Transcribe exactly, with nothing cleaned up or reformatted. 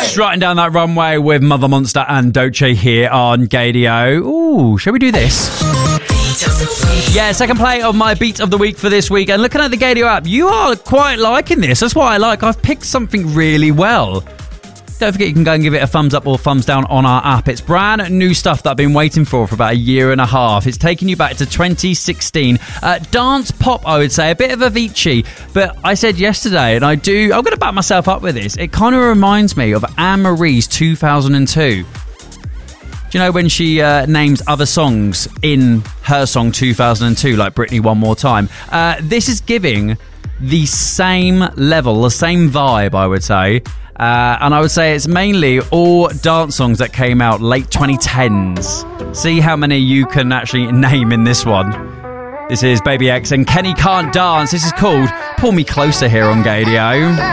Strutting down that runway with Mother Monster and Doechii here on Gaydio. Ooh, shall we do this? Yeah, second play of my Beat of the Week for this week. And looking at the Gaydio app, you are quite liking this. That's what I like. I've picked something really well. Don't forget you can go and give it a thumbs up or thumbs down on our app. It's brand new stuff that I've been waiting for for about a year and a half. It's taking you back to twenty sixteen. Uh, dance pop, I would say. A bit of Avicii. But I said yesterday, and I do, I'm going to back myself up with this. It kind of reminds me of Anne-Marie's two thousand two. Do you know when she uh, names other songs in her song two thousand two, like Britney One More Time? Uh, this is giving the same level, the same vibe, I would say. Uh, and I would say it's mainly all dance songs that came out late twenty tens. See how many you can actually name in this one. This is Baby X and Kenny Can't Dance. This is called Pull Me Closer here on Gaydio.